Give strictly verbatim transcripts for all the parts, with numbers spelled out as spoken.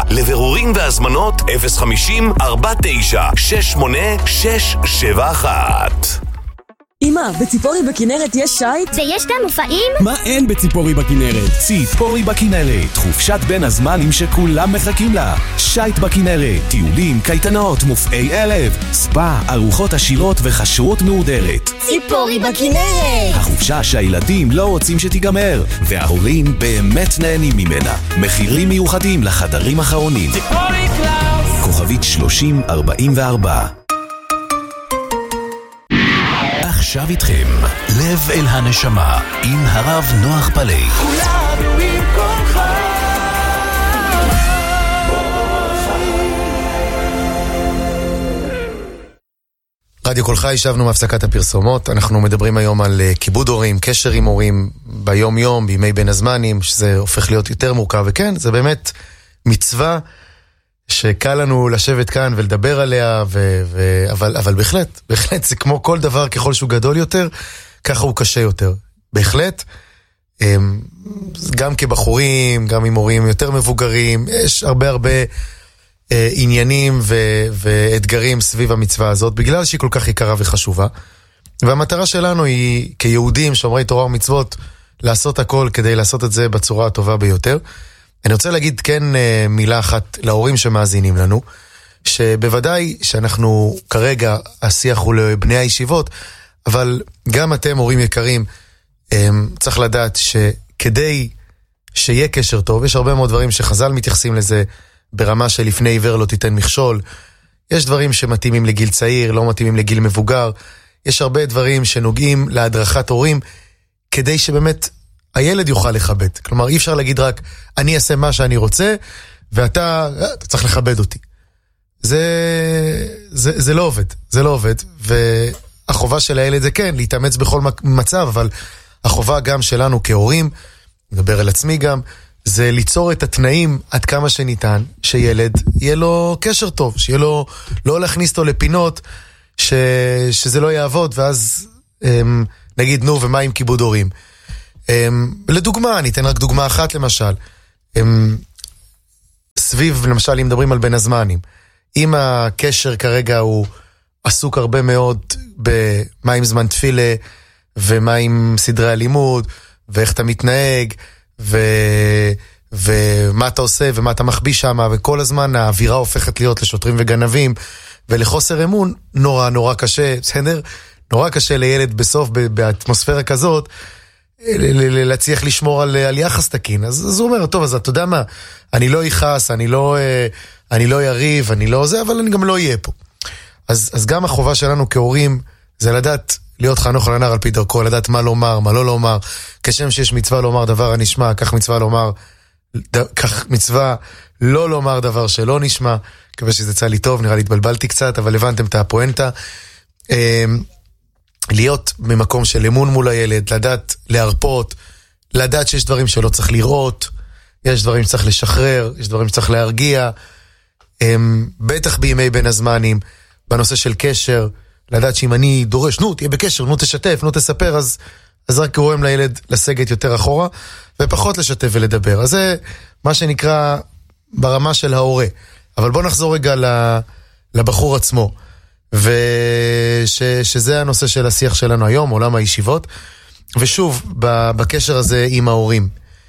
לבירורים והזמנות אפס חמישים ארבע תשע שש שמונה שש שבע אחת. אמא, בציפורי בכנרת יש שייט? ויש גם מופעים? מה אין בציפורי בכנרת? ציפורי בכנרת, חופשת בין הזמנים שכולם מחכים לה. שייט בכנרת, טיולים, קייטנות, מופעי ערב, ספא, ארוחות עשירות וחשרות מהודרת. ציפורי בכנרת! החופשה שהילדים לא רוצים שתיגמר, וההורים באמת נהנים ממנה. מחירים מיוחדים לחדרים האחרונים. ציפורי קלאוס! כוכבית שלושים ארבעים וארבע. עכשיו איתכם, לב אל הנשמה, עם הרב נוח פלאי. כולנו עם כולך. רדיו כל חי, שבנו מהפסקת הפרסומות. אנחנו מדברים היום על כיבוד הורים, קשר עם הורים ביום יום, בימי בין הזמנים, שזה הופך להיות יותר מורכב. וכן, זה באמת מצווה שקל לנו לשבת כאן ולדבר עליה, ו- ו- אבל, אבל בהחלט, בהחלט זה כמו כל דבר, ככל שהוא גדול יותר, ככה הוא קשה יותר. בהחלט, גם כבחורים, גם עם הורים יותר מבוגרים, יש הרבה הרבה אה, עניינים ו- ואתגרים סביב המצווה הזאת, בגלל שהיא כל כך יקרה וחשובה. והמטרה שלנו היא, כיהודים שומרי תורה ומצוות, לעשות הכל כדי לעשות את זה בצורה הטובה ביותר. אני רוצה להגיד כן מילה אחת להורים שמאזינים לנו, שבוודאי שאנחנו כרגע השיח הוא לבני הישיבות, אבל גם אתם הורים יקרים, צריך לדעת שכדי שיהיה קשר טוב, יש הרבה מאוד דברים שחז"ל מתייחסים לזה ברמה של לפני עיוור לא תיתן מכשול, יש דברים שמתאימים לגיל צעיר, לא מתאימים לגיל מבוגר, יש הרבה דברים שנוגעים להדרכת הורים, כדי שבאמת הילד יוכל לכבד. כלומר, אי אפשר להגיד רק, אני אעשה מה שאני רוצה, ואתה, אתה צריך לכבד אותי. זה, זה, זה לא עובד. זה לא עובד. והחובה של הילד זה כן, להתאמץ בכל מצב, אבל החובה גם שלנו כהורים, נדבר על עצמי גם, זה ליצור את התנאים עד כמה שניתן, שילד יהיה לו קשר טוב, שיהיה לו, לא להכניס אותו לפינות, ש, שזה לא יעבוד, ואז נגיד, נו, ומה עם כיבוד הורים? לדוגמה, אני אתן רק דוגמה אחת למשל, סביב, למשל, אם מדברים על בין הזמנים, אם הקשר כרגע הוא עסוק הרבה מאוד במה עם זמן תפילה, ומה עם סדרי הלימוד, ואיך אתה מתנהג, ו... ומה אתה עושה, ומה אתה מחביא שם, וכל הזמן האווירה הופכת להיות לשוטרים וגנבים, ולחוסר אמון, נורא נורא קשה, בסדר? נורא קשה לילד בסוף, באטמוספירה כזאת, להצליח לשמור על, על יחס תקין. אז, אז הוא אומר, טוב, אז אתה יודע מה, אני לא יכעס, אני לא, אני לא יריב, אני לא זה, אבל אני גם לא אהיה פה. אז, אז גם החובה שלנו כהורים, זה לדעת להיות חנוך לנער על פי דרכו, לדעת מה לומר, מה לא לומר. כשם שיש מצווה לומר דבר הנשמע, כך מצווה לומר, כך מצווה לא לומר דבר שלא נשמע. מקווה שזה צא לי טוב, נראה לי התבלבלתי קצת, אבל הבנתם את הפואנטה. להיות במקום של אמון מול הילד, לדעת להרפות, לדעת שיש דברים שלא צריך לראות, יש דברים שצריך לשחרר, יש דברים שצריך להרגיע, בטח בימי בין הזמנים, בנושא של קשר, לדעת שאם אני דורש, נו, תהיה בקשר, נו, תשתף, נו, תספר, אז, אז רק גורם לילד לסגת יותר אחורה, ופחות לשתף ולדבר. אז זה מה שנקרא ברמה של ההורה. אבל בוא נחזור רגע לבחור עצמו, ושזה הנושא של השיח שלנו היום, עולם הישיבות, ושוב, בקשר הזה עם ההורים.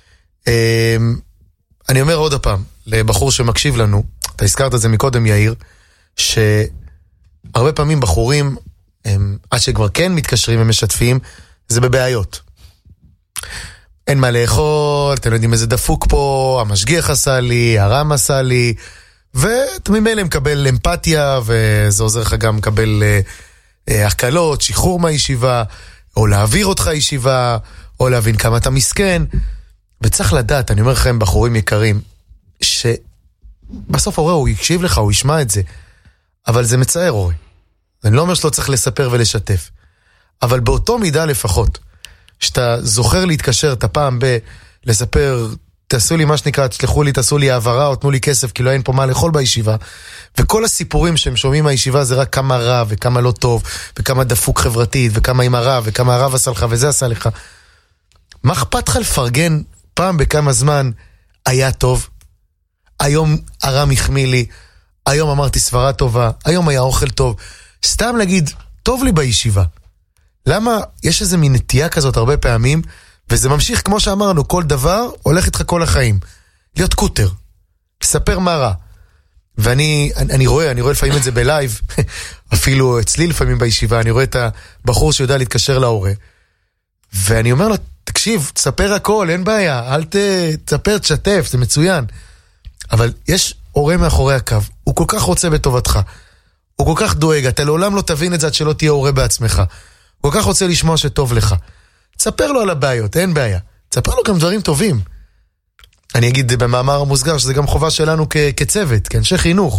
אני אומר עוד הפעם, לבחור שמקשיב לנו, אתה הזכרת את זה מקודם יאיר, שהרבה פעמים בחורים, הם, עד שכבר כן מתקשרים ומשתפים, זה בבעיות. אין מה לאכול, אתם יודעים איזה דפוק פה, המשגיח עשה לי, הרם עשה לי, ואתה ממילא מקבל אמפתיה, וזה עוזר לך גם לקבל אה, הקלות, שחרור מהישיבה, או להעביר אותך ישיבה, או להבין כמה אתה מסכן. וצריך לדעת, אני אומר לכם, בחורים יקרים, שבסוף הורה הוא יקשיב לך, הוא ישמע את זה, אבל זה מצער הורה. אני לא אומר שלא צריך לספר ולשתף, אבל באותו מידה לפחות, שאתה זוכר להתקשר את הפעם בלספר, תעשו לי מה שנקרא, תשלחו לי, תעשו לי העברה, או תנו לי כסף, כי לא אין פה מה לאכול בישיבה, וכל הסיפורים שהם שומעים מהישיבה, זה רק כמה רע, וכמה לא טוב, וכמה דפוק חברתית, וכמה עם הרע, וכמה הרב עשה לך, וזה עשה לך. מה אכפת לך לפרגן פעם בכמה זמן היה טוב? היום הרם החמיא לי, היום אמרתי סברה טובה, היום היה אוכל טוב. סתם להגיד, טוב לי בישיבה. למה יש איזה מין נטייה כזאת הרבה פעמים, וזה ממשיך כמו שאמרנו, כל דבר הולך איתך כל החיים. להיות קוטר, לספר מה רע. ואני אני רואה, אני רואה לפעמים את זה בלייב, אפילו אצלי לפעמים בישיבה, אני רואה את הבחור שיודע להתקשר להורה, ואני אומר לו, תקשיב, תספר הכל, אין בעיה, אל ת, תספר, תשתף, זה מצוין. אבל יש הורה מאחורי הקו, הוא כל כך רוצה בטובתך, הוא כל כך דואג, אתה לעולם לא תבין את זה עד שלא תהיה הורה בעצמך, הוא כל כך רוצה לשמוע שטוב לך. תספר לו על הבעיות, אין בעיה, תספר לו גם דברים טובים. אני אגיד במאמר המוסגר שזה גם חובה שלנו כ- כצוות, כאנשי חינוך.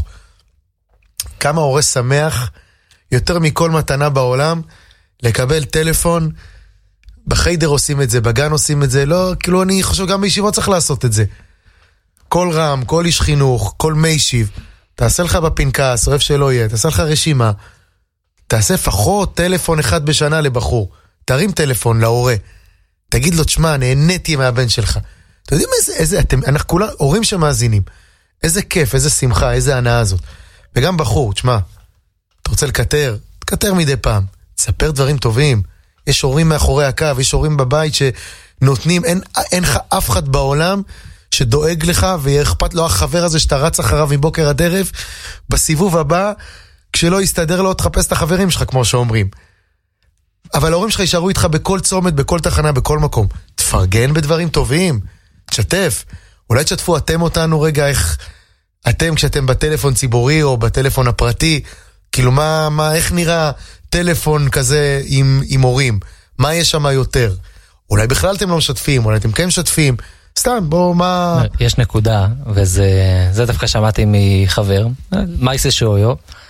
כמה הורה שמח יותר מכל מתנה בעולם לקבל טלפון, בחיידר עושים את זה, בגן עושים את זה, לא, כאילו אני חושב גם בישיבות צריך לעשות את זה. כל רם, כל איש חינוך, כל מיישיב, תעשה לך בפנקס, אוהב שלא יהיה, תעשה לך רשימה, תעשה לפחות טלפון אחד בשנה לבחור, תרים טלפון להורה, תגיד לו, תשמע, נהניתי מהבן שלך. אתה יודעים איזה, איזה, אתם, אנחנו כולם, הורים שמאזינים, איזה כיף, איזה שמחה, איזה הנאה הזאת. וגם בחור, תשמע, אתה רוצה לקטר, תקטר מדי פעם, תספר דברים טובים, יש הורים מאחורי הקו, יש הורים בבית שנותנים, אין, אין לך אף אחד בעולם שדואג לך, ויהיה אכפת לו החבר הזה שאתה רץ אחריו מבוקר עד ערב, בסיבוב הבא, כשלא יסתדר לו, תחפש את החברים שלך, כמו שאומרים. אבל ההורים שלך יישארו איתך בכל צומת, בכל תחנה, בכל מקום. תפרגן בדברים טובים, תשתף. אולי תשתפו אתם אותנו רגע, איך אתם כשאתם בטלפון ציבורי או בטלפון הפרטי, כאילו מה, מה, איך נראה טלפון כזה עם, עם הורים? מה יש שם יותר? אולי בכלל אתם לא משתפים, אולי אתם כן משתפים. סתם, בואו, מה... יש נקודה, וזה זה דווקא שמעתי מחבר, מייסה שויו,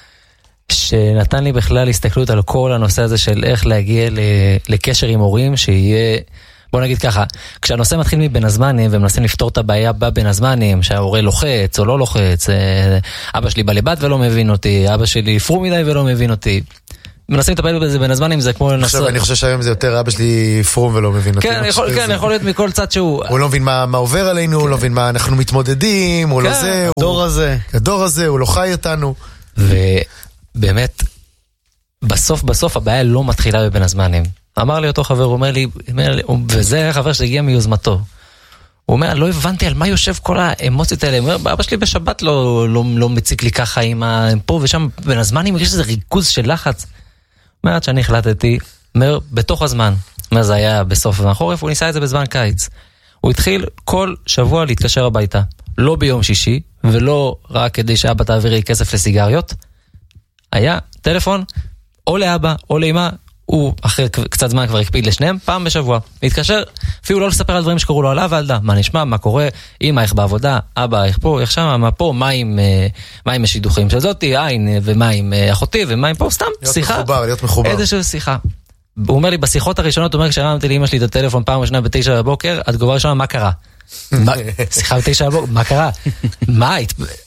שנתן לי בכלל הסתכלות על כל הנושא הזה של איך להגיע לקשר עם הורים, שיהיה, בוא נגיד ככה, כשהנושא מתחיל מבין הזמנים, ומנסים לפתור את הבעיה בבין הזמנים, שההורה לוחץ או לא לוחץ, אבא שלי בא לבד ולא מבין אותי, אבא שלי פרו מדי ולא מבין אותי, מנסים לטפל בזה בין הזמנים, זה כמו לנסות... אני חושב שהיום זה יותר אבא שלי פרום ולא מבין אותי. כן, יכול להיות מכל צד שהוא... הוא לא מבין מה עובר עלינו, הוא לא מבין מה אנחנו מתמודדים, הוא לא זה... הדור הזה. הדור הזה, הוא לא חי אותנו. ובאמת, בסוף בסוף הבעיה לא מתחילה בבין הזמנים. אמר לי אותו חבר, הוא אומר לי, וזה החבר שהגיע מיוזמתו. הוא אומר, לא הבנתי על מה יושב כל האמוציות האלה. הוא אומר, אבא שלי בשבת לא, לא, לא מציק לי ככה עם פה ושם, בין הזמנים, יש איזה ריכוז של לחץ. אומרת שאני החלטתי, אומר, בתוך הזמן, מה זה היה בסוף החורף, הוא ניסה את זה בזמן קיץ. הוא התחיל כל שבוע להתקשר הביתה, לא ביום שישי, ולא רק כדי שאבא תעבירי כסף לסיגריות, היה טלפון, או לאבא, או לאמא, הוא אחרי קצת זמן כבר הקפיד לשניהם, פעם בשבוע. להתקשר, אפילו לא לספר על דברים שקוראו לו עליו, ועלדה, מה נשמע, מה קורה, אמא, איך בעבודה, אבא, איך פה, איך שם, מה פה, מה עם, מה עם השידוכים של זאתי, עין, ומה עם אחותי, ומה עם פה, סתם, להיות שיחה. להיות מחובר, להיות מחובר. איזושהי שיחה. הוא אומר לי, בשיחות הראשונות, הוא אומר, כשרמתי לאמא שלי את הטלפון פעם ראשונה בתשע בבוקר, התגובה ראשונה, מה קרה? שיחה בתשע בבוקר, מה קרה? מה?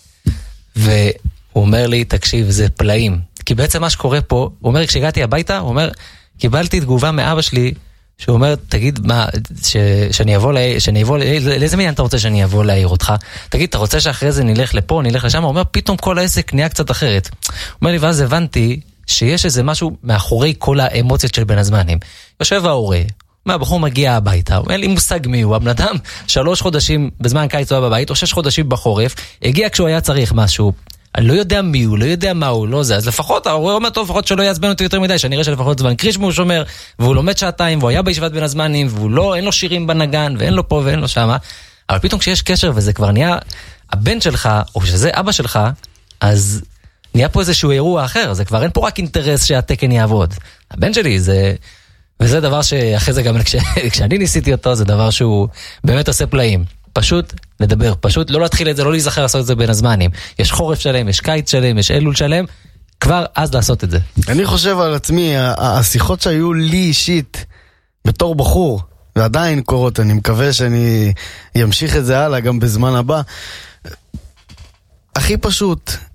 והוא אומר לי, תקשיב, זה פלאים. כי בעצם מה שקורה פה, הוא אומר, כשהגעתי הביתה, הוא אומר, קיבלתי תגובה מאבא שלי, שהוא אומר, תגיד, מה, ש, שאני אבוא, לה, שאני אבוא, לאיזה מיליון אתה רוצה שאני אבוא להעיר אותך? תגיד, אתה רוצה שאחרי זה נלך לפה, נלך לשם? הוא אומר, פתאום כל העסק נהיה קצת אחרת. הוא אומר לי, ואז הבנתי שיש איזה משהו מאחורי כל האמוציות של בין הזמנים. יושב ההורה, מהבחור מגיע הביתה, הוא אין לי מושג מי הוא, הבן אדם, שלוש חודשים בזמן קיץ הוא היה בבית, או שש חודשים בחורף, הגיע כשהוא היה צריך משהו, אני לא יודע מי הוא, לא יודע מה הוא, לא זה, אז לפחות, ההורה אומר טוב, לפחות שלא יעצבן אותי יותר מדי, שאני אראה שלפחות זמן קרישמו הוא שומר, והוא לומד שעתיים, והוא היה בישיבת בין הזמנים, והוא לא, אין לו שירים בנגן, ואין לו פה ואין לו שמה, אבל פתאום כשיש קשר, וזה כבר נהיה הבן שלך, או שזה אבא שלך, אז נהיה פה איזשהו אירוע אחר, זה כבר אין פה רק אינטרס שהתקן יעבוד. הבן שלי זה, וזה דבר שאחרי זה גם כש, כשאני ניסיתי אותו, זה דבר שהוא באמת עושה פלאים. פשוט לדבר, פשוט לא להתחיל את זה, לא להיזכר לעשות את זה בין הזמנים. יש חורף שלם, יש קיץ שלם, יש אלול שלם, כבר אז לעשות את זה. אני חושב על עצמי, השיחות שהיו לי אישית, בתור בחור, ועדיין קורות, אני מקווה שאני ימשיך את זה הלאה, גם בזמן הבא. הכי פשוט,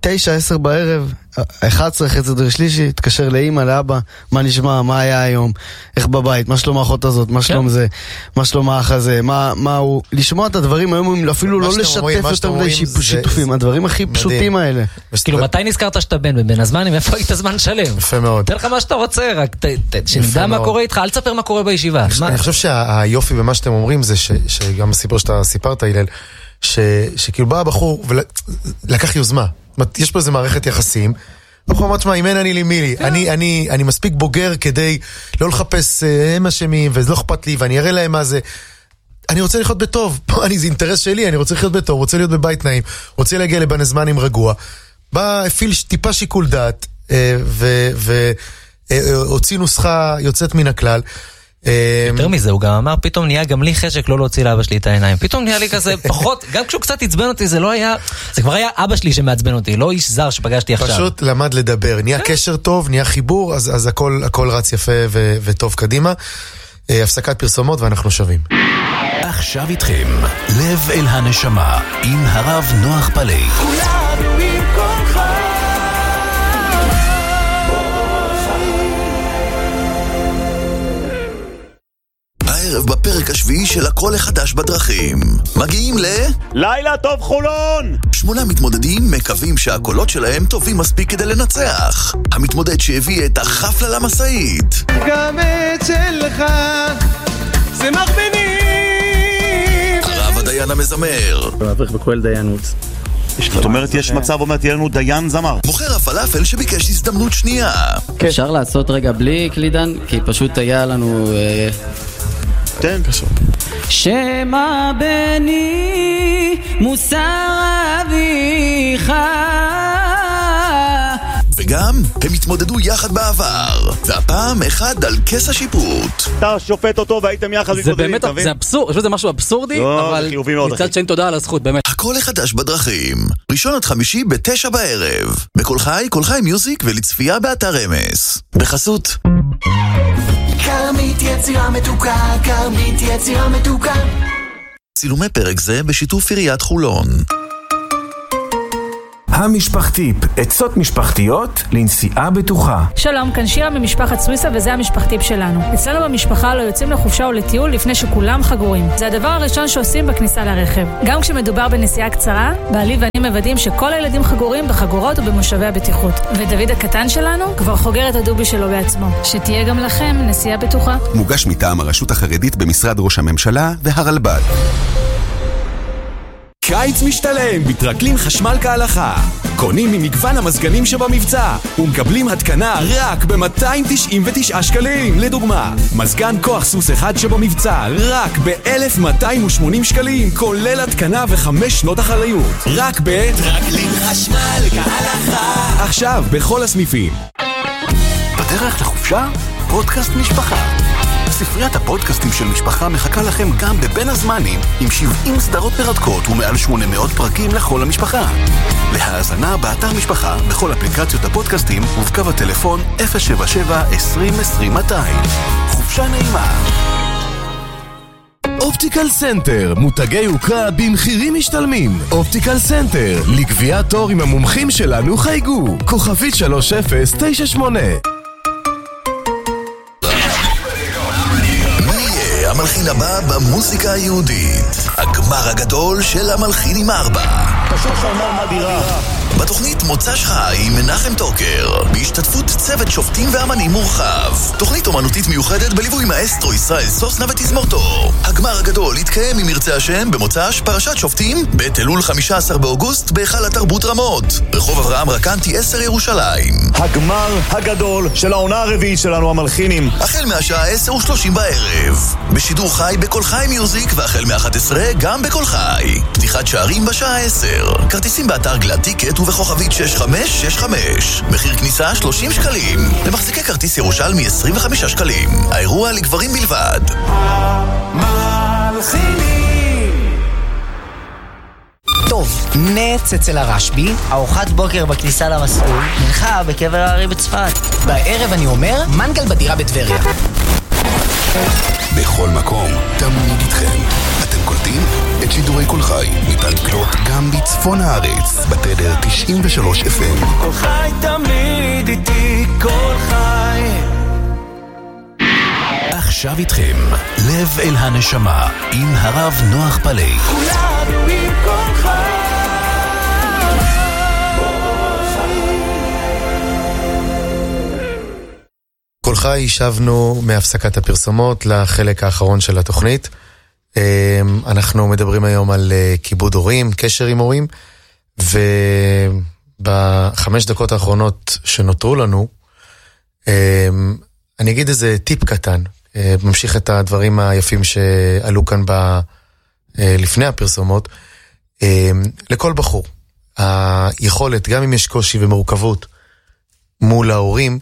תשע, עשר בערב, אחת עשרה, חצי שלישי, התקשר לאמא, לאבא, מה נשמע, מה היה היום, איך בבית, מה שלום האחות הזאת, מה שלום זה, מה שלום האח הזה, מה, מה הוא, לשמוע את הדברים היום, אפילו לא לשתף יותר מדי שיתופים, הדברים הכי פשוטים האלה. כאילו, מתי נזכרת שאתה בן בבין הזמנים, איפה היית זמן שלם? יפה מאוד. תן לך מה שאתה רוצה, רק שנדע מה קורה איתך, אל תספר מה קורה בישיבה. אני חושב שהיופי במה שאתם אומרים זה שגם הסיפור שאתה סיפרת, הלל, שכאילו בא הבחור ולקח יוזמה. יש פה איזה מערכת יחסים, בחור אמרת שמה, אם אין אני לי מי לי, אני, אני, אני מספיק בוגר כדי לא לחפש הם אשמים, וזה לא אכפת לי, ואני אראה להם מה זה. אני רוצה לחיות בטוב, אני, זה אינטרס שלי, אני רוצה לחיות בטוב, רוצה להיות בבית נעים, רוצה להגיע לבן הזמן עם רגוע. בא, הפיל טיפה שיקול דעת, והוציא נוסחה יוצאת מן הכלל. יותר מזה, הוא גם אמר, פתאום נהיה גם לי חשק לא להוציא לאבא שלי את העיניים. פתאום נהיה לי כזה פחות, גם כשהוא קצת עצבן אותי, זה לא היה, זה כבר היה אבא שלי שמעצבן אותי, לא איש זר שפגשתי עכשיו. פשוט למד לדבר, נהיה קשר טוב, נהיה חיבור, אז, אז הכל, הכל רץ יפה ו, וטוב קדימה. הפסקת פרסומות ואנחנו שווים. עכשיו איתכם, לב אל הנשמה, עם הרב נוח פלאי. כולנו עם כל חי. הערב בפרק השביעי של הכל החדש בדרכים. מגיעים ל... לילה טוב חולון! שמונה מתמודדים מקווים שהקולות שלהם טובים מספיק כדי לנצח. המתמודד שהביא את החפלה למסעית. גם אצלך זה מחבינים. הרב הדיין המזמר. אברך בכהל דיינות. זאת אומרת, יש מצב, אומרת, יהיה לנו דיין זמר. מוכר הפלאפל שביקש הזדמנות שנייה. אפשר לעשות רגע בלי קלידן? כי פשוט היה לנו... תן. שמה בני מוסר אביך. וגם הם התמודדו יחד בעבר, והפעם אחד על כס השיפוט. אתה שופט אותו והייתם יחד. זה באמת, זה אבסורד, זה משהו אבסורדי, אבל מצד שאין תודה על הזכות, באמת. הכל החדש בדרכים, ראשון עד חמישי בתשע בערב, בכל חי, כל חי מיוזיק ולצפייה באתר אמס. בחסות כרמית יצירה מתוקה, כרמית יצירה מתוקה. צילומי פרק זה בשיתוף עיריית חולון. המשפחתיפ, עצות משפחתיות לנסיעה בטוחה. שלום, כאן שירה ממשפחת סוויסה וזה המשפחתיפ שלנו. אצלנו במשפחה לא יוצאים לחופשה או לטיול לפני שכולם חגורים. זה הדבר הראשון שעושים בכניסה לרכב. גם כשמדובר בנסיעה קצרה, בעלי ואני מוודאים שכל הילדים חגורים בחגורות ובמושבי הבטיחות. ודוד הקטן שלנו כבר חוגר את הדובי שלו בעצמו. שתהיה גם לכם נסיעה בטוחה. מוגש מטעם הרשות החרדית במשרד ראש הממשלה והרלב"ד. קיץ משתלם בטרקלין חשמל כהלכה. קונים ממגוון המזגנים שבמבצע ומקבלים התקנה רק ב-מאתיים תשעים ותשעה שקלים. לדוגמה, מזגן כוח סוס אחד שבמבצע רק ב-אלף מאתיים ושמונים שקלים, כולל התקנה וחמש שנות אחריות. רק בטרקלין חשמל כהלכה. עכשיו בכל הסניפים. בדרך לחופשה, פודקאסט משפחה. ספריית הפודקאסטים של משפחה מחכה לכם גם בבין הזמנים, עם שבעים סדרות מרתקות ומעל שמונה מאות פרקים לכל המשפחה. להאזנה באתר משפחה, בכל אפליקציות הפודקאסטים ובקו הטלפון אפס שבע שבע עשרים עשרים מאתיים. חופשה נעימה. אופטיקל סנטר, מותגי יוקרה במחירים משתלמים. אופטיקל סנטר, לקביעת תור עם המומחים שלנו חייגו. כוכבית שלוש אפס תשע שמונה. המלחין הבא במוזיקה היהודית, הגמר הגדול של המלחינים ארבע. פשוט חלמה מדירה. בתוכנית מוצ"ש חי עם מנחם טוקר, בהשתתפות צוות שופטים ואמנים מורחב. תוכנית אומנותית מיוחדת בליווי מאסטרו ישראל סוסנה ותזמורתו. הגמר הגדול יתקיים אם ירצה השם במוצ"ש פרשת שופטים בתלול חמישה עשר באוגוסט בהיכל התרבות רמות, רחוב אברהם רקנטי עשר ירושלים. הגמר הגדול של העונה הרביעית שלנו המלחינים, החל מהשעה עשר ושלושים בערב, בשידור חי בכל חי מיוזיק, והחל מ-אחת עשרה גם בכל חי. פתיחת שערים בשעה עשר. כרטיסים באתר גלד טיקט ובכוכבית שש חמש שש חמש. מחיר כניסה שלושים שקלים. למחזיקי כרטיס ירושלמי עשרים וחמישה שקלים. האירוע לגברים בלבד. המלחינים. טוב, נץ אצל הרשב"י, ארוחת בוקר בכניסה למסלול, מנחה בקבר הארי בצפת. בערב אני אומר, מנגל בדירה בטבריה. בכל מקום, תמיד איתכם. אתם קולטים את שידורי כל חי. ניתן לקלוט גם בצפון הארץ, בתדר תשעים ושלוש אף אם. כל חי תמיד איתי, כל חי. עכשיו איתכם, לב אל הנשמה, עם הרב נוח פלאי. כולנו עם כל חי. כל חי, שבנו מהפסקת הפרסומות לחלק האחרון של התוכנית. אנחנו מדברים היום על כיבוד הורים, קשר עם הורים, ובחמש דקות האחרונות שנותרו לנו, אני אגיד איזה טיפ קטן, ממשיך את הדברים היפים שעלו כאן ב... לפני הפרסומות. לכל בחור, היכולת, גם אם יש קושי ומורכבות מול ההורים,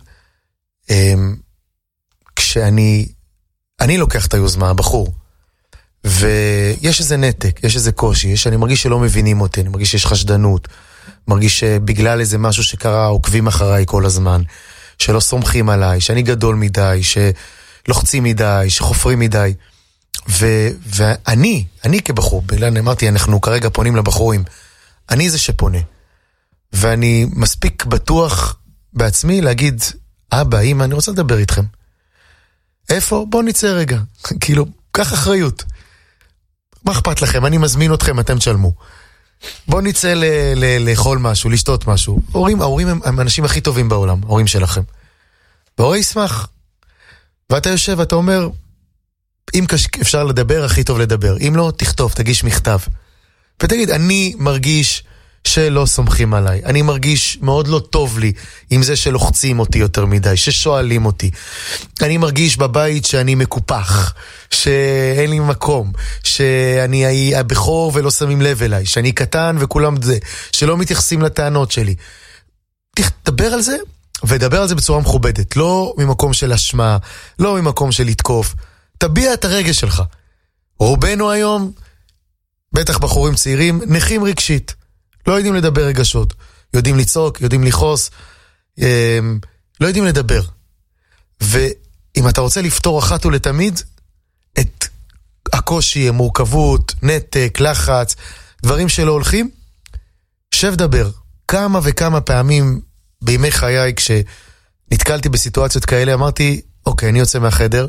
כשאני אני לוקח את היוזמה, הבחור, ויש איזה נתק, יש איזה קושי, יש, אני מרגיש שלא מבינים אותי, אני מרגיש שיש חשדנות, מרגיש שבגלל איזה משהו שקרה עוקבים אחריי כל הזמן, שלא סומכים עליי, שאני גדול מדי, שלוחצים מדי, שחופרים מדי. ו, ואני, אני כבחור, בגלל אמרתי, אנחנו כרגע פונים לבחורים, אני זה שפונה. ואני מספיק בטוח בעצמי להגיד, אבא, אמא, אני רוצה לדבר איתכם. איפה? בואו נצא רגע. כאילו, קח אחריות. מה אכפת לכם? אני מזמין אתכם, אתם תשלמו. בואו נצא ל- ל- לאכול משהו, לשתות משהו. ההורים, ההורים הם, הם האנשים הכי טובים בעולם, ההורים שלכם. וההורה ישמח. ואתה יושב, אתה אומר, אם אפשר לדבר, הכי טוב לדבר. אם לא, תכתוב, תגיש מכתב. ותגיד, אני מרגיש שלא סומכים עליי. אני מרגיש מאוד לא טוב לי עם זה שלוחצים אותי יותר מדי, ששואלים אותי. אני מרגיש בבית שאני מקופח, שאין לי מקום, שאני הבכור ולא שמים לב אליי, שאני קטן וכולם זה, שלא מתייחסים לטענות שלי. תדבר על זה, ודבר על זה בצורה מכובדת. לא ממקום של אשמה, לא ממקום של לתקוף. תביע את הרגש שלך. רובנו היום, בטח בחורים צעירים, נחים רגשית. לא יודעים לדבר רגשות. יודעים לצעוק, יודעים לחוס, לא יודעים לדבר. ואם אתה רוצה לפתור אחת ולתמיד את הקושי, המורכבות, נתק, לחץ, דברים שלא הולכים, שב דבר. כמה וכמה פעמים בימי חיי, כשנתקלתי בסיטואציות כאלה, אמרתי, אוקיי, אני יוצא מהחדר,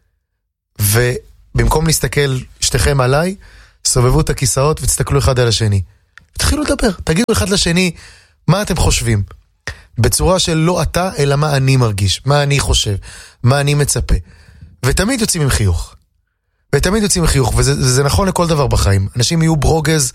ובמקום להסתכל שתיכם עליי, סובבו את הכיסאות ותסתכלו אחד על השני. תתחילו לדבר, תגידו אחד לשני מה אתם חושבים. בצורה של לא אתה, אלא מה אני מרגיש, מה אני חושב, מה אני מצפה. ותמיד יוצאים עם חיוך. ותמיד יוצאים עם חיוך, וזה זה נכון לכל דבר בחיים. אנשים יהיו ברוגז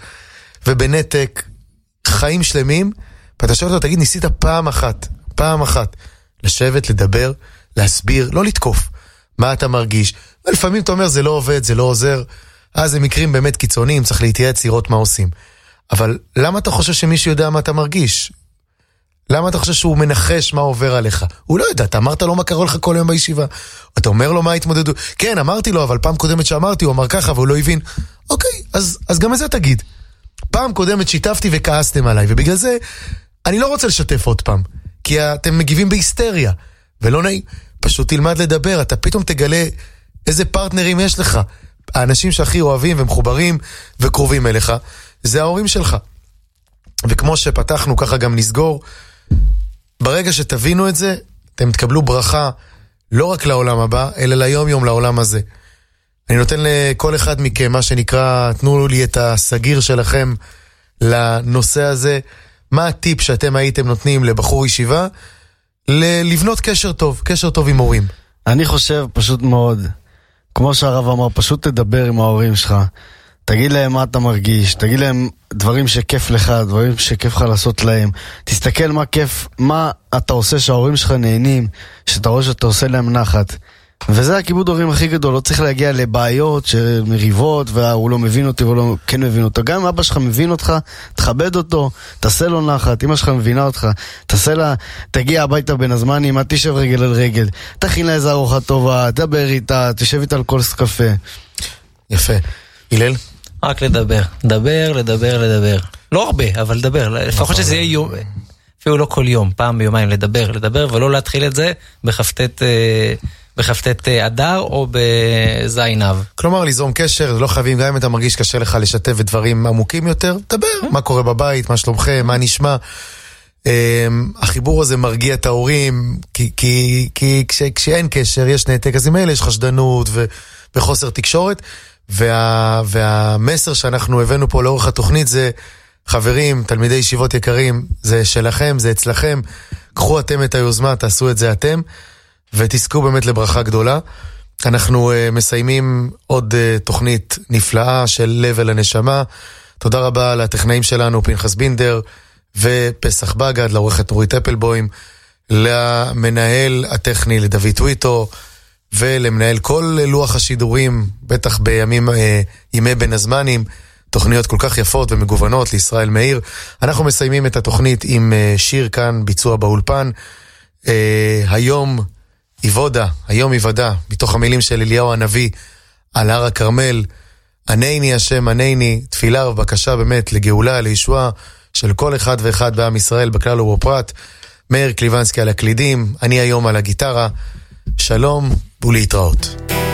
ובנתק, חיים שלמים, ואתה שואל אותו, תגיד, ניסית פעם אחת, פעם אחת, לשבת, לדבר, להסביר, לא לתקוף. מה אתה מרגיש? ולפעמים אתה אומר, זה לא עובד, זה לא עוזר. אז זה מקרים באמת קיצוניים, צריך להתייעץ, לראות מה עושים. אבל למה אתה חושב שמישהו יודע מה אתה מרגיש? למה אתה חושב שהוא מנחש מה עובר עליך? הוא לא יודע, אתה אמרת לו מה קרה לך כל יום בישיבה. אתה אומר לו מה התמודדו. כן, אמרתי לו, אבל פעם קודמת שאמרתי, הוא אמר ככה, והוא לא הבין. אוקיי, אז, אז גם את זה תגיד. פעם קודמת שיתפתי וכעסתם עליי, ובגלל זה אני לא רוצה לשתף עוד פעם. כי אתם מגיבים בהיסטריה, ולא נעים. פשוט תלמד לדבר, אתה פתאום תגלה איזה פרטנרים יש לך. האנשים שהכי אוהבים ומחוברים וקרובים אליך, זה ההורים שלך. וכמו שפתחנו, ככה גם נסגור. ברגע שתבינו את זה, אתם תקבלו ברכה לא רק לעולם הבא, אלא ליום יום לעולם הזה. אני נותן לכל אחד מכם, מה שנקרא, תנו לי את הסגיר שלכם לנושא הזה. מה הטיפ שאתם הייתם נותנים לבחור ישיבה? לבנות קשר טוב, קשר טוב עם הורים. אני חושב פשוט מאוד, כמו שהרב אמר, פשוט תדבר עם ההורים שלך. תגיד להם מה אתה מרגיש, תגיד להם דברים שכיף לך, דברים שכיף לך לעשות להם. תסתכל מה כיף, מה אתה עושה שההורים שלך נהנים, שאתה רואה שאתה עושה להם נחת. וזה הכיבוד הורים הכי גדול, לא צריך להגיע לבעיות, מריבות, והוא לא מבין אותי והוא לא כן מבין אותו. גם אם אבא שלך מבין אותך, תכבד אותו, תעשה לו נחת, אמא שלך מבינה אותך, תעשה לה, תגיע הביתה בין הזמנים, את תשב רגל על רגל, תכין לה איזה ארוחה טובה, תדבר איתה, תשב איתה על כל קפה. יפה. הלל? רק לדבר, לדבר, לדבר, לדבר. לא הרבה, אבל לדבר, לפחות שזה יהיה יום, אפילו לא כל יום, פעם ביומיים לדבר, לדבר, ולא להתחיל את זה בחפתת... בחפטט אדר או בזיינב. כלומר, ליזום קשר, לא חייבים, גם אם אתה מרגיש קשה לך לשתף בדברים עמוקים יותר, דבר, מה קורה בבית, מה שלומכם, מה נשמע. החיבור הזה מרגיע את ההורים, כי, כי, כי כש, כשאין קשר, יש נתק, אז עם אלה יש חשדנות ו, וחוסר תקשורת, וה, והמסר שאנחנו הבאנו פה לאורך התוכנית זה, חברים, תלמידי ישיבות יקרים, זה שלכם, זה אצלכם, קחו אתם את היוזמה, תעשו את זה אתם, ותזכו באמת לברכה גדולה. אנחנו uh, מסיימים עוד uh, תוכנית נפלאה של לב אל הנשמה. תודה רבה לטכנאים שלנו, פנחס בינדר ופסח בגד, לעורכת נורית אפלבוים, למנהל הטכני לדוד טוויטו, ולמנהל כל לוח השידורים, בטח בימים, uh, ימי בין הזמנים, תוכניות כל כך יפות ומגוונות לישראל מאיר. אנחנו מסיימים את התוכנית עם uh, שיר כאן, ביצוע באולפן. Uh, היום יבודה, היום יבדה, מתוך המילים של אליהו הנביא על הר הכרמל, ענני השם, ענני, תפילה ובקשה באמת לגאולה, לישועה של כל אחד ואחד בעם ישראל, בכלל ובפרט. מאיר קליבנסקי על הקלידים, אני היום על הגיטרה. שלום ולהתראות.